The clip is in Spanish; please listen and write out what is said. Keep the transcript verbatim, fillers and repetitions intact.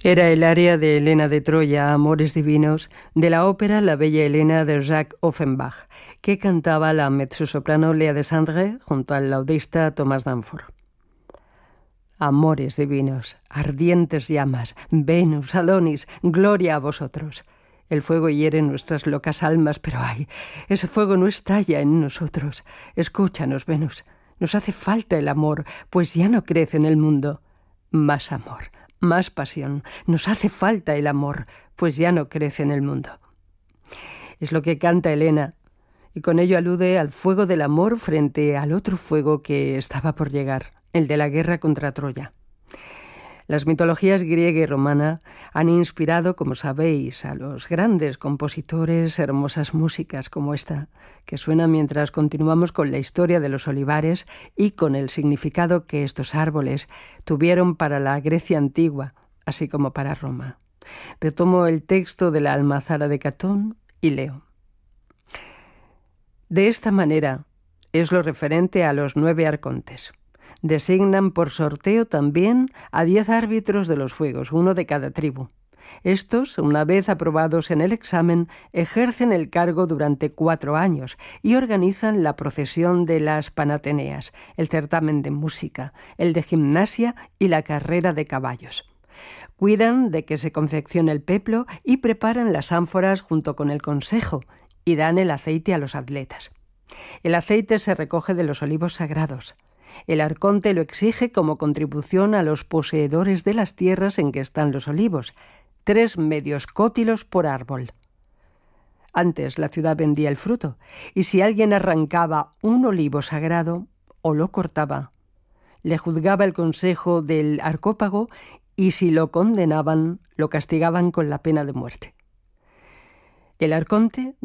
Era el aria de Helena de Troya, Amores Divinos, de la ópera La Bella Helena de Jacques Offenbach, que cantaba la mezzosoprano Lea de Sandre junto al laudista Thomas Danforth. Amores divinos, ardientes llamas, Venus, Adonis, gloria a vosotros. El fuego hiere nuestras locas almas, pero ay, ese fuego no estalla en nosotros. Escúchanos, Venus, nos hace falta el amor, pues ya no crece en el mundo. Más amor, más pasión, nos hace falta el amor, pues ya no crece en el mundo. Es lo que canta Helena, y con ello alude al fuego del amor frente al otro fuego que estaba por llegar, el de la guerra contra Troya. Las mitologías griega y romana han inspirado, como sabéis, a los grandes compositores hermosas músicas como esta, que suena mientras continuamos con la historia de los olivares y con el significado que estos árboles tuvieron para la Grecia antigua, así como para Roma. Retomo el texto de la Almazara de Catón y leo. De esta manera es lo referente a los nueve arcontes. Designan por sorteo también a diez árbitros de los fuegos, uno de cada tribu. Estos, una vez aprobados en el examen, ejercen el cargo durante cuatro años y organizan la procesión de las Panateneas, el certamen de música, el de gimnasia y la carrera de caballos. Cuidan de que se confeccione el peplo y preparan las ánforas junto con el consejo y dan el aceite a los atletas. El aceite se recoge de los olivos sagrados. El arconte lo exige como contribución a los poseedores de las tierras en que están los olivos, tres medios cótilos por árbol. Antes la ciudad vendía el fruto, y si alguien arrancaba un olivo sagrado o lo cortaba, le juzgaba el consejo del arcópago y si lo condenaban, lo castigaban con la pena de muerte. El arconte